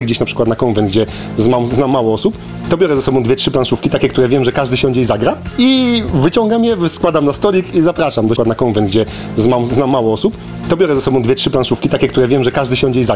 gdzieś na przykład na konwent, gdzie znam mało osób, to biorę ze sobą 2-3 planszówki, takie, które wiem, że każdy siądzie i zagra i wyciągam je, składam na stolik i zapraszam na konwent, gdzie znam mało osób, to biorę ze sobą 2-3 planszówki, takie, które wiem, że każdy siądzie i zagra.